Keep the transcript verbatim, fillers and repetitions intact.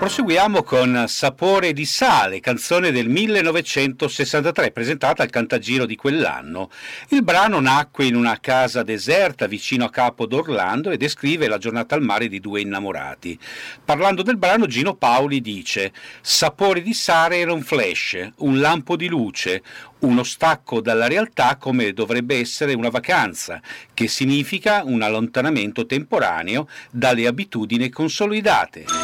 Proseguiamo con Sapore di sale, canzone del millenovecentosessantatré, presentata al Cantagiro di quell'anno. Il brano nacque in una casa deserta vicino a Capo d'Orlando e descrive la giornata al mare di due innamorati. Parlando del brano, Gino Paoli dice: Sapore di sale era un flash, un lampo di luce, uno stacco dalla realtà come dovrebbe essere una vacanza, che significa un allontanamento temporaneo dalle abitudini consolidate.